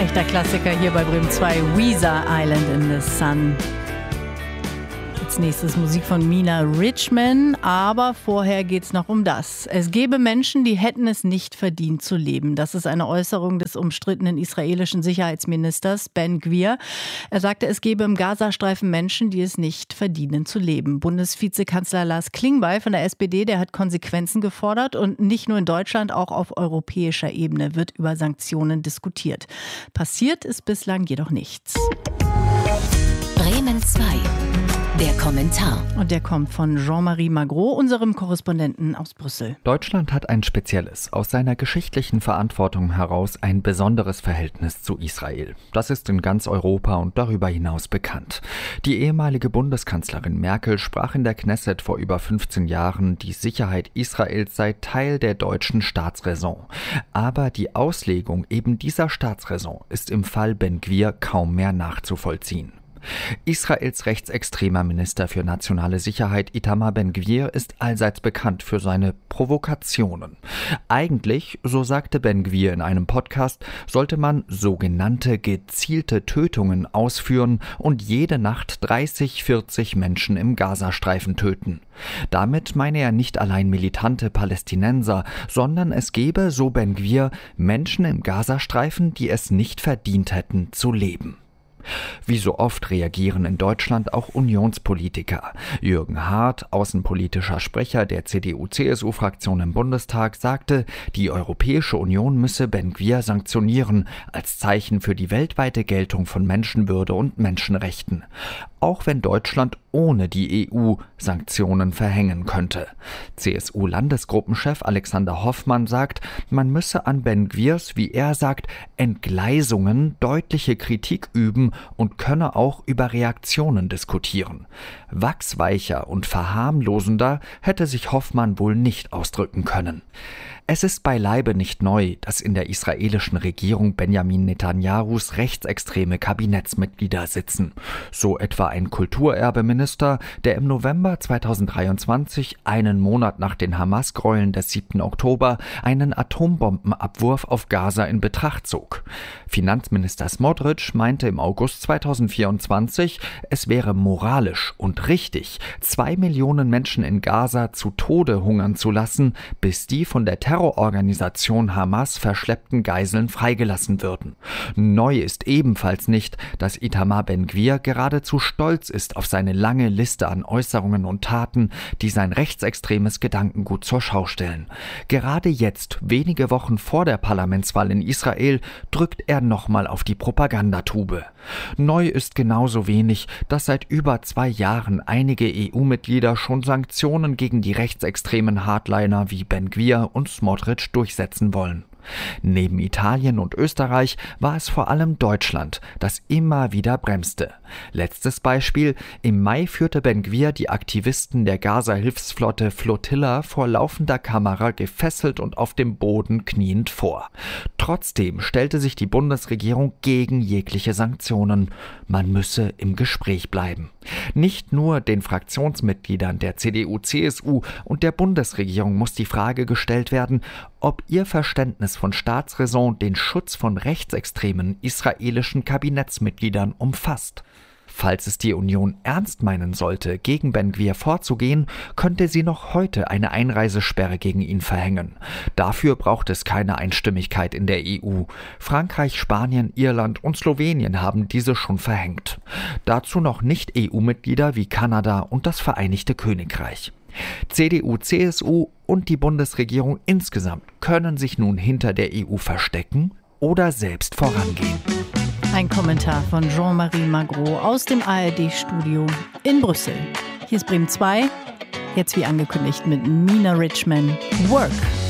Echter Klassiker hier bei Bremen 2, Weezer, Island in the Sun. Als nächstes Musik von Mina Richman, aber vorher geht's noch um das. Es gäbe Menschen, die hätten es nicht verdient zu leben. Das ist eine Äußerung des umstrittenen israelischen Sicherheitsministers Ben Gvir. Er sagte, es gäbe im Gazastreifen Menschen, die es nicht verdienen zu leben. Bundesvizekanzler Lars Klingbeil von der SPD, der hat Konsequenzen gefordert und nicht nur in Deutschland, auch auf europäischer Ebene wird über Sanktionen diskutiert. Passiert ist bislang jedoch nichts. Bremen 2. Der Kommentar. Und der kommt von Jean-Marie Magro, unserem Korrespondenten aus Brüssel. Deutschland hat ein spezielles, aus seiner geschichtlichen Verantwortung heraus ein besonderes Verhältnis zu Israel. Das ist in ganz Europa und darüber hinaus bekannt. Die ehemalige Bundeskanzlerin Merkel sprach in der Knesset vor über 15 Jahren, die Sicherheit Israels sei Teil der deutschen Staatsräson. Aber die Auslegung eben dieser Staatsräson ist im Fall Ben Gvir kaum mehr nachzuvollziehen. Israels rechtsextremer Minister für nationale Sicherheit Itamar Ben-Gvir ist allseits bekannt für seine Provokationen. Eigentlich, so sagte Ben-Gvir in einem Podcast, sollte man sogenannte gezielte Tötungen ausführen und jede Nacht 30, 40 Menschen im Gazastreifen töten. Damit meine er nicht allein militante Palästinenser, sondern es gebe, so Ben-Gvir, Menschen im Gazastreifen, die es nicht verdient hätten zu leben. Wie so oft reagieren in Deutschland auch Unionspolitiker. Jürgen Hart, außenpolitischer Sprecher der CDU-CSU-Fraktion im Bundestag, sagte, die Europäische Union müsse Ben Gvir sanktionieren, als Zeichen für die weltweite Geltung von Menschenwürde und Menschenrechten. Auch wenn Deutschland ohne die EU Sanktionen verhängen könnte. CSU-Landesgruppenchef Alexander Hoffmann sagt, man müsse an Ben Gvirs, wie er sagt, Entgleisungen deutliche Kritik üben und könne auch über Reaktionen diskutieren. Wachsweicher und verharmlosender hätte sich Hoffmann wohl nicht ausdrücken können. Es ist beileibe nicht neu, dass in der israelischen Regierung Benjamin Netanyahus rechtsextreme Kabinettsmitglieder sitzen. So etwa ein Kulturerbeminister, der im November 2023, einen Monat nach den Hamas-Gräueln des 7. Oktober, einen Atombombenabwurf auf Gaza in Betracht zog. Finanzminister Smotrich meinte im August 2024, es wäre moralisch und richtig, 2 Millionen Menschen in Gaza zu Tode hungern zu lassen, bis die von der Terrororganisation Hamas verschleppten Geiseln freigelassen würden. Neu ist ebenfalls nicht, dass Itamar Ben-Gvir geradezu stolz ist auf seine lange Liste an Äußerungen und Taten, die sein rechtsextremes Gedankengut zur Schau stellen. Gerade jetzt, wenige Wochen vor der Parlamentswahl in Israel, drückt er nochmal auf die Propagandatube. Neu ist genauso wenig, dass seit über 2 Jahren einige EU-Mitglieder schon Sanktionen gegen die rechtsextremen Hardliner wie Ben-Gvir und Smotrich durchsetzen wollen. Neben Italien und Österreich war es vor allem Deutschland, das immer wieder bremste. Letztes Beispiel: Im Mai führte Ben-Gvir die Aktivisten der Gaza-Hilfsflotte Flotilla vor laufender Kamera gefesselt und auf dem Boden kniend vor. Trotzdem stellte sich die Bundesregierung gegen jegliche Sanktionen. Man müsse im Gespräch bleiben. Nicht nur den Fraktionsmitgliedern der CDU-CSU und der Bundesregierung muss die Frage gestellt werden, ob ihr Verständnis von Staatsräson den Schutz von rechtsextremen israelischen Kabinettsmitgliedern umfasst. Falls es die Union ernst meinen sollte, gegen Ben-Gvir vorzugehen, könnte sie noch heute eine Einreisesperre gegen ihn verhängen. Dafür braucht es keine Einstimmigkeit in der EU. Frankreich, Spanien, Irland und Slowenien haben diese schon verhängt. Dazu noch Nicht-EU-Mitglieder wie Kanada und das Vereinigte Königreich. CDU, CSU und die Bundesregierung insgesamt können sich nun hinter der EU verstecken oder selbst vorangehen. Ein Kommentar von Jean-Marie Magro aus dem ARD-Studio in Brüssel. Hier ist Bremen 2, jetzt wie angekündigt mit Mina Richman, Work.